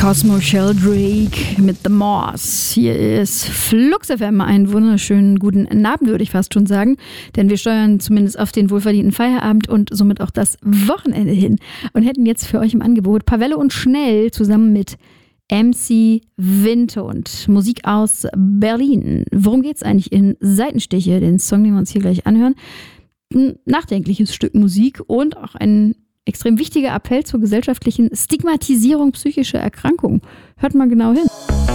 Cosmo Sheldrake mit The Moss. Hier ist Flux FM. Einen wunderschönen guten Abend, würde ich fast schon sagen. Denn wir steuern zumindest auf den wohlverdienten Feierabend und somit auch das Wochenende hin. Und hätten jetzt für euch im Angebot Pavelle und Schnell zusammen mit MC Windhund. Musik aus Berlin. Worum geht's eigentlich in Seitenstiche? Den Song, den wir uns hier gleich anhören. Ein nachdenkliches Stück Musik und auch ein extrem wichtiger Appell zur gesellschaftlichen Stigmatisierung psychischer Erkrankungen. Hört mal genau hin.